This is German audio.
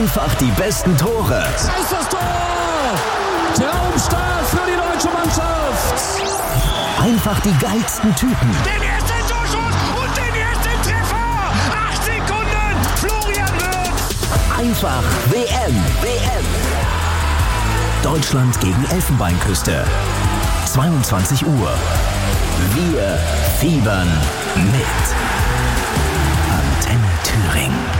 Einfach die besten Tore. Da ist das Tor! Traumstart für die deutsche Mannschaft! Einfach die geilsten Typen. Den ersten Torschuss und den ersten Treffer! 8 Sekunden, Florian Wirtz! Einfach WM. Deutschland gegen Elfenbeinküste. 22 Uhr. Wir fiebern mit. Antenne Thüringen.